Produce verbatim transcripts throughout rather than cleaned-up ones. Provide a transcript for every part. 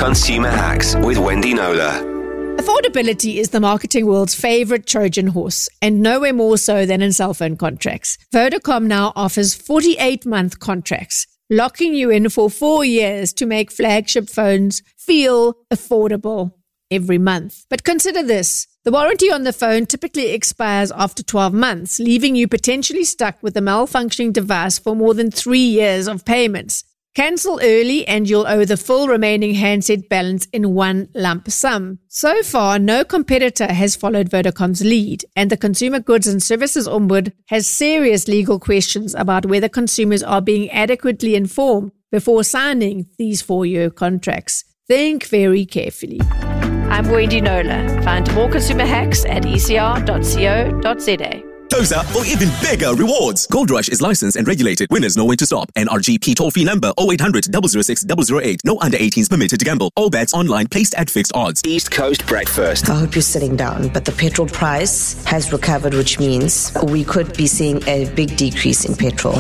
Consumer Hacks with Wendy Knowler. Affordability is the marketing world's favorite Trojan horse, and nowhere more so than in cell phone contracts. Vodacom now offers forty-eight month contracts, locking you in for four years to make flagship phones feel affordable every month. But consider this. The warranty on the phone typically expires after twelve months, leaving you potentially stuck with a malfunctioning device for more than three years of payments. Cancel early and you'll owe the full remaining handset balance in one lump sum. So far, no competitor has followed Vodacom's lead, and the Consumer Goods and Services Ombudsman has serious legal questions about whether consumers are being adequately informed before signing these four-year contracts. Think very carefully. I'm Wendy Knowler. Find more consumer hacks at e c r dot co dot z a. Those are for even bigger rewards. Gold Rush is licensed and regulated. Winners know when to stop. N R G P toll-free number oh eight hundred, double oh six, double oh eight. No under eighteens permitted to gamble. All bets online placed at fixed odds. East Coast Breakfast. I hope you're sitting down, but the petrol price has recovered, which means we could be seeing a big decrease in petrol.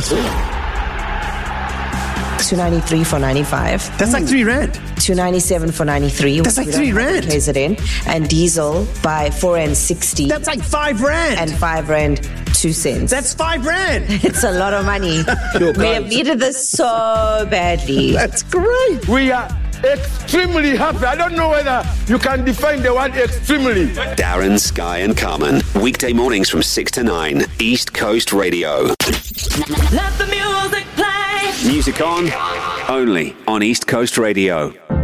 two ninety-three for ninety-five. That's like three rand. two ninety-seven for ninety-three. That's like three rand. K Z N. And diesel by four rand sixty. That's like five rand. And five rand two cents. That's five rand. It's a lot of money. We have needed this so badly. That's great. We are extremely happy. I don't know whether you can define the word extremely. Darren, Sky and Carmen. Weekday mornings from six to nine. East Coast Radio. Let the music play. Music on, only on East Coast Radio.